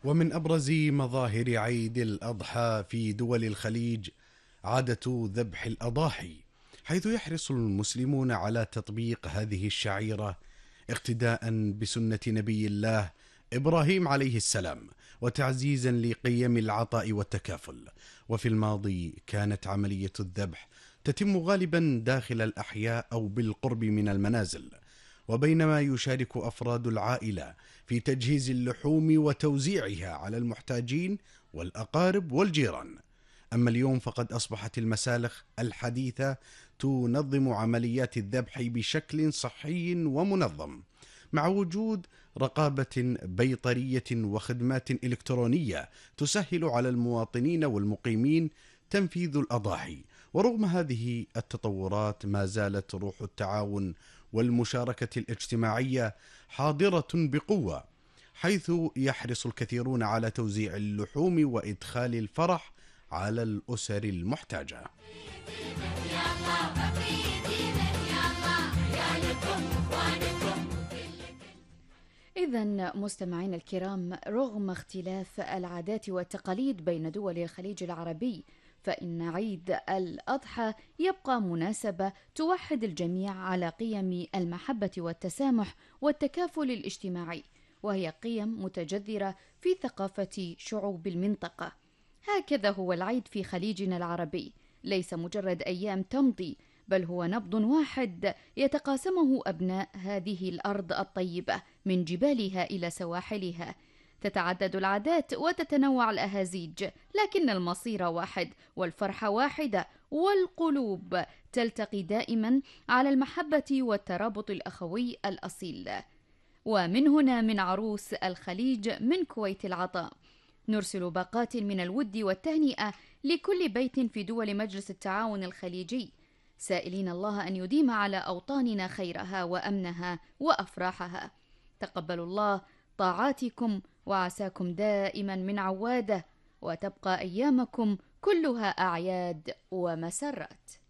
ومن أبرز مظاهر عيد الأضحى في دول الخليج عادة ذبح الأضاحي، حيث يحرص المسلمون على تطبيق هذه الشعيرة اقتداء بسنة نبي الله إبراهيم عليه السلام، وتعزيزا لقيم العطاء والتكافل. وفي الماضي كانت عملية الذبح تتم غالبا داخل الأحياء أو بالقرب من المنازل، وبينما يشارك أفراد العائلة في تجهيز اللحوم وتوزيعها على المحتاجين والأقارب والجيران. أما اليوم فقد أصبحت المسالخ الحديثة تنظم عمليات الذبح بشكل صحي ومنظم، مع وجود رقابة بيطرية وخدمات إلكترونية تسهل على المواطنين والمقيمين تنفيذ الأضاحي. ورغم هذه التطورات ما زالت روح التعاون والمشاركة الاجتماعية حاضرة بقوة، حيث يحرص الكثيرون على توزيع اللحوم وإدخال الفرح على الأسر المحتاجة. إذن مستمعين الكرام، رغم اختلاف العادات والتقاليد بين دول الخليج العربي، فإن عيد الأضحى يبقى مناسبة توحد الجميع على قيم المحبة والتسامح والتكافل الاجتماعي، وهي قيم متجذرة في ثقافة شعوب المنطقة. هكذا هو العيد في خليجنا العربي، ليس مجرد أيام تمضي، بل هو نبض واحد يتقاسمه أبناء هذه الأرض الطيبة من جبالها إلى سواحلها. تتعدد العادات وتتنوع الأهازيج، لكن المصير واحد والفرحة واحدة، والقلوب تلتقي دائما على المحبة والترابط الأخوي الأصيل. ومن هنا، من عروس الخليج من كويت العطاء، نرسل باقات من الود والتهنئة لكل بيت في دول مجلس التعاون الخليجي، سائلين الله أن يديم على أوطاننا خيرها وأمنها وأفراحها. تقبل الله طاعاتكم وعساكم دائما من عواده، وتبقى أيامكم كلها أعياد ومسرات.